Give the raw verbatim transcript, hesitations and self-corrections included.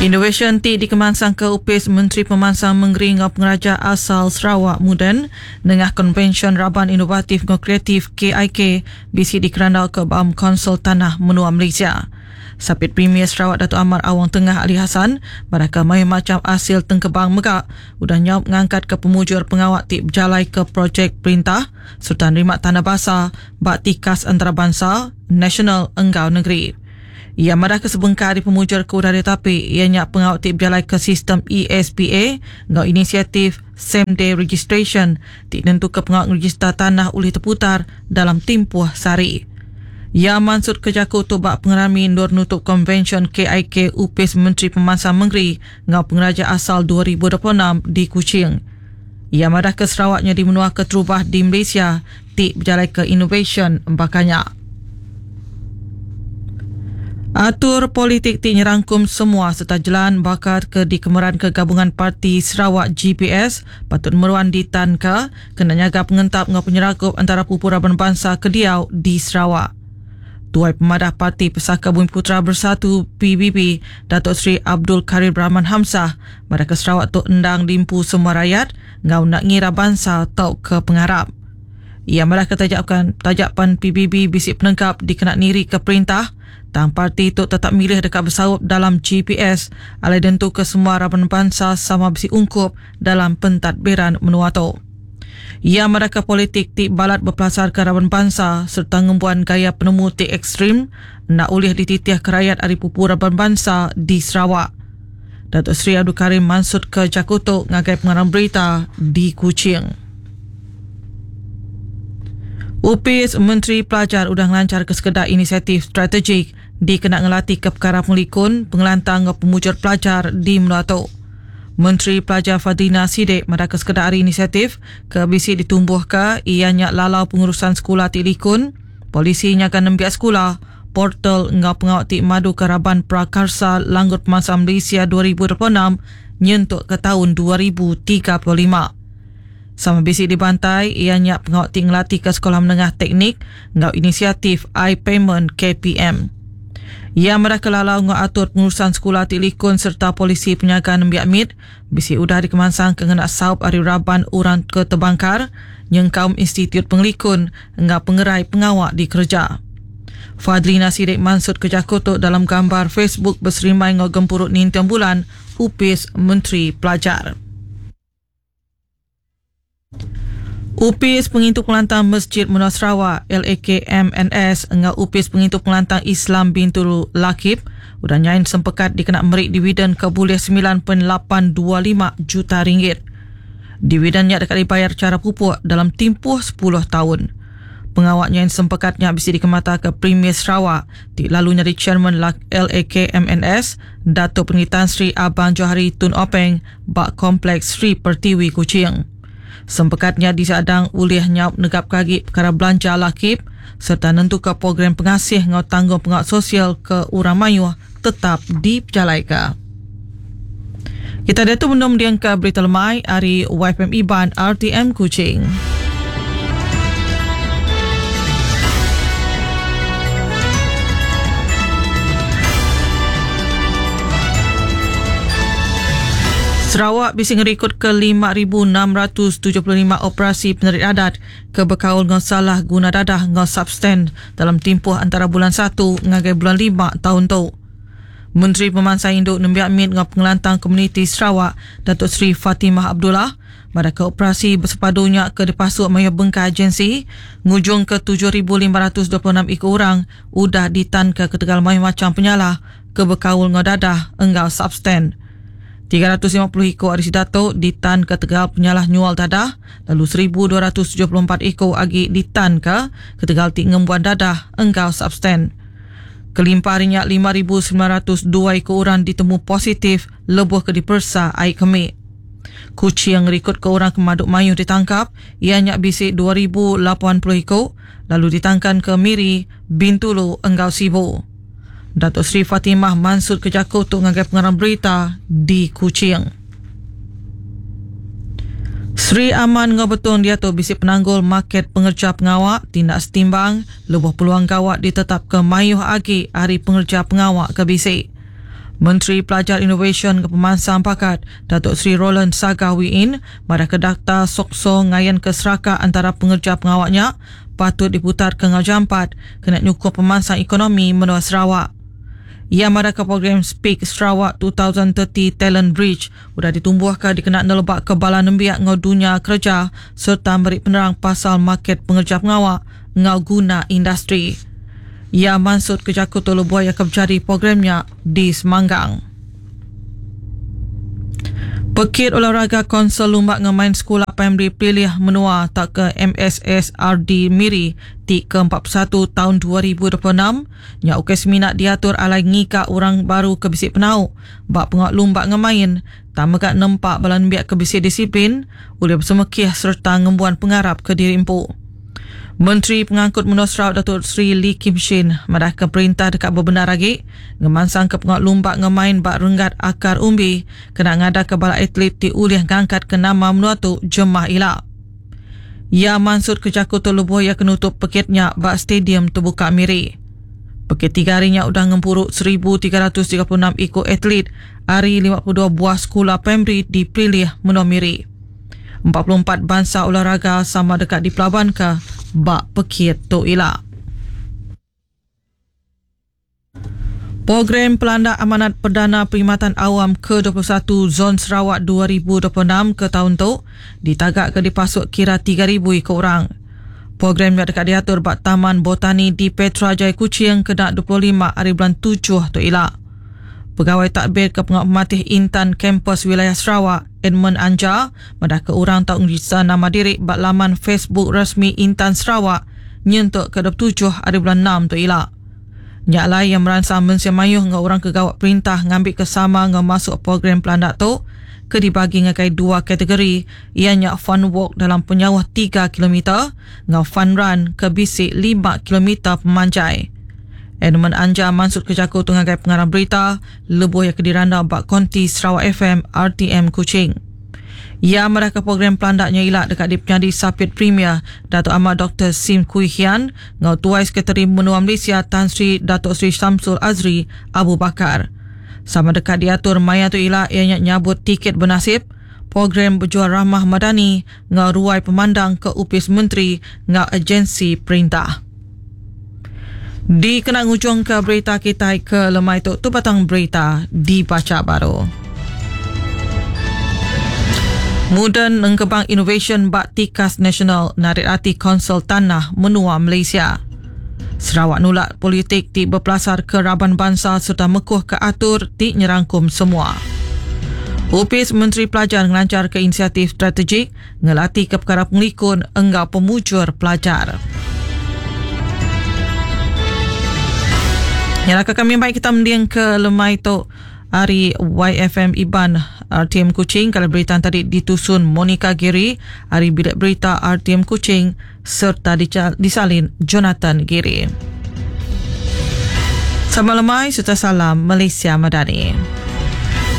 Innovation ti dikemansang ke upis Menteri Pemansang Menggeri ngau pengraja asal Sarawak Muden dengan konvensyen Raban Inovatif ngau Kreatif K I K bisi dikerandau ke Bam Konsul Tanah Menua Malaysia. Sapit Premier Sarawak Datuk Amar Awang Tengah Ali Hassan baraka mai macam hasil tengkebang megak udah nyaup ngangkat ke pemujur pengawak ti berjalai ke projek perintah serta nerima tanah basah bakti kas antarabangsa nasional enggau negeri. Ia madah ke sebengkar di pemujur ke udara tapi ianya pengawak ti berjalai ke sistem E S P A ngau inisiatif Same Day Registration ti nentu ke pengawak register tanah oleh terputar dalam tempoh sehari. Ia mansut ke jaku tu bak pengerami nur nutup konvensyen K I K upis Menteri Pemansang Menggeri ngau pengeraja asal dua ribu dua puluh enam di Kuching. Ia madah ke Sarawaknya di menua ke terubah di Malaysia ti berjalai ke innovation bakanya. Atur politik ti nyerangkum semua serta jalan bakar ke di kemeran ke gabungan Parti Sarawak G P S patut meruan di tan ke kena nyaga pengentap ngau penyerakup antara Pupura Bangsa Kediau di Sarawak. Tuai Pemadah Parti Pesaka Bumi Putra Bersatu P B P Datuk Seri Abdul Karim Rahman Hamzah pada ke Sarawak tu endang dimpu semua rakyat ngau nak ngira bangsa tau ke pengharap. Ia malah ketajakan tajapan P B B bisik penengkap dikenak niri ke perintah tang parti tu tetap milih dekat bersaup dalam G P S alai dentu ke semua raban bangsa sama bisi ungkup dalam pentadbiran menua tu. Ia mereka politik ti balat berpelasar ke raban bangsa serta ngembuan gaya penemu ti ekstrim nak ulih dititiah ke rakyat dari pupu raban bangsa di Sarawak. Datuk Seri Abdul Karim mansut ke Jakutuk ngagai pengarang berita di Kuching. Upis Menteri Pelajar udang lancar ke sekedar inisiatif strategik dikenak ngelatih ke perkara pengelikun pengelantang pemujur pelajar di Melatu. Menteri Pelajar Fadlina Siddiq pada ke sekedar inisiatif ke bisi ditumbuh ke ianya lalau pengurusan sekolah ti likun, polisi nyakan nembiak sekolah, portal ngau pengawak ti madu keraban prakarsa Langgur Pemansang Malaysia dua ribu dua puluh enam nyentuk ke tahun dua ribu tiga puluh lima. Sama bisi dibantai, ianya pengawak ti ngelatih ke sekolah menengah teknik ngau inisiatif iPayment K P M. Ia merah kelalau ngau atur pengurusan sekolah ti likun serta polisi penyagaan nembiak mit, bisi udah dikemansang ke ngenak saup ari raban urang ke Tebangkar, yang kaum institut pengelikun ngau pengerai pengawak di kerja. Fadlina Siddiq mansut ke Jakutuk dalam gambar Facebook berserimai ngau gempurut nintiang bulan upis Menteri Pelajar. Upis Pengintu Kelantang Masjid Menua Sarawak L A K M N S ngau upis Pengintu Kelantang Islam Bintulu Lakib udah nyain sempekat dikenak merik dividen ke boleh sembilan perpuluhan lapan dua lima juta ringgit. Dividennya dekat dibayar cara pupuk dalam tempoh sepuluh tahun. Pengawak nyain sempekatnya bisa dikemata ke Premier Sarawak di lalunya di Chairman L A K M N S Datuk Pengitan Sri Abang Johari Tun Openg Bak Kompleks Sri Pertiwi Kuching. Sempekatnya disadang ulih nyaup negap kaki perkara belanja lakib serta nentu ke program pengasih ngau tanggung pengawak sosial ke Urang Mayuh tetap diperjalaika. Kita datu mendom diangka berita lemai dari Y F M Iban R T M Kuching. Sarawak bisa ngerikut ke lima ribu enam ratus tujuh puluh lima operasi penerit adat ke berkaul ngau salah guna dadah ngau substan dalam tempoh antara bulan satu ngagai bulan lima tahun tu. Menteri Pemansang Induk nembiak mit ngau pengelantang komuniti Sarawak Datuk Seri Fatimah Abdullah pada ke operasi bersepadunya ke dipasuk maya bengkai agensi ngujung ke tujuh ribu lima ratus dua puluh enam ekor orang udah ditan ke ketegal maya macam penyalah ke berkaul ngau dadah engau substan. tiga ratus lima puluh ekor arisi datuk ditan ke Tegal penyalah nyual dadah, lalu seribu dua ratus tujuh puluh empat ekor agi ditan ke Tegal ti ngembuan dadah engkau substan. Kelimpah harinya lima ribu sembilan ratus dua ekor orang ditemu positif lebuh ke dipersa air kemik. Kuci yang rekod ke orang kemaduk mayuh ditangkap, ianya bisik dua ribu lapan puluh ekor, lalu ditangkan ke Miri, Bintulu, engkau Sibu. Datuk Seri Fatimah mansut ke Jakutuk ngagai pengarang berita di Kuching. Sri Aman ngau betul dia tu bisi penanggul market pengerja pengawak tindak setimbang lebuh peluang gawak ditetap ke mayuh agi hari pengerja pengawak ke bisi. Menteri Pelajar Innovation ke Pemansang Pakat Datuk Seri Roland Sagah Wiin pada kedakta sokso ngayan ke seraka antara pengerja pengawaknya patut diputar ke ngau jampat kena nyukup pemansang ekonomi menua Sarawak. Ia mada ke program Speak Sarawak dua ribu tiga puluh Talent Bridge sudah ditumbuhkan dikena nelebak ke bala nembiak ngau dunia kerja serta beri penerang pasal market pengerja pengawak ngau guna industri. Ia mansut ke Jakarta Lebuh yang berjadi programnya di Semanggang. Pekit olahraga Konsel Lumbak ngemain sekolah primary pilih menua tak ke M S S R D Miri ti ke empat puluh satu tahun dua ribu dua puluh enam nya ukes minat diatur alai ngika orang baru ke bisik penau bak pengak lumbak ngemain tak megak nempak balan biak ke bisik disiplin oleh bersemekih serta ngembuan pengarap ke diri empu. Menteri Pengangkut Menua Sarawak Datuk Seri Lee Kim Shin madah ke perintah dekat berbenar lagi ngemansang ke pengak lumbak ngemain bak renggat akar umbi kena ngada ke bala atlet di ulih ngangkat ke nama menua tu Jemah Ilak. Ia mansut ke Jakarta Lebuh yang kenutup pekitnya bak stadium terbuka Miri. Pekit tiga harinya udah ngempuruk seribu tiga ratus tiga puluh enam ikut atlet hari lima puluh dua buah sekolah primary di Pilih menua Miri. empat puluh empat bansa olahraga sama dekat di Pelabuhan ke bak pekit Tok Ilak. Program Pelanda Amanat Perdana Perkhidmatan Awam ke dua puluh satu Zon Sarawak dua ribu dua puluh enam ke tahun tu ditagak ke dipasuk kira tiga ribu ikut orang. Program yang dekat diatur bak Taman Botani di Petra Jaya Kuching ke dua puluh lima hari bulan tujuh Tok Ilak. Pegawai Takbir ke Pengak Pematih Intan Kampus Wilayah Sarawak Edmund Anja madah ke orang tak ngerisa nama diri bak laman Facebook resmi Intan Sarawak nyentuk ke dua puluh tujuh hari bulan enam Tok Ilak. Nyak lain yang meransang mensiamayuh dengan orang kegawat perintah ngambil kesama dengan masuk program pelanda tu ke dibagi ngakai dua kategori ianya fun walk dalam penyawah tiga kilometer dengan fun run ke bisik lima kilometer pemanjai. Edmund Anja mansut ke Jakarta ngagai pengarah berita lebuh yang kediranda bak konti Sarawak F M R T M Kuching. Ia madah ke program pelandaknya ilak dekat di penyadi Sapit Premier Datuk Ahmad Doktor Sim Kui Hian ngau Tuai Sekretari Menua Malaysia Tan Sri Datuk Sri Samsul Azri Abu Bakar. Sama dekat diatur maya tu ilak ianya nyabut tiket bernasib program berjual ramah madani ngau ruai pemandang ke Upis Menteri ngau agensi perintah. Di kenang ujung ke berita kita ke lemai tu tu batang berita dibaca baru. Mudan Engkebang Innovation bak Tikas Nasional narik hati Konsel Tanah Menua Malaysia. Sarawak nolak politik ti berpelasar ke Raban Bangsa serta mekuh ke atur ti nyerangkum semua. Upis Menteri Pelajar ngelancar ke inisiatif strategik ngelatih ke perkara pengelikun enggau pemujur pelajar. Yang kami baik kita mendiang ke lemai tu hari Y F M Iban R T M Kuching. Kalau berita tadi ditusun Monica Giri, hari bilik berita R T M Kuching serta disalin Jonathan Giri. Selamat lemai serta salam Malaysia Madani.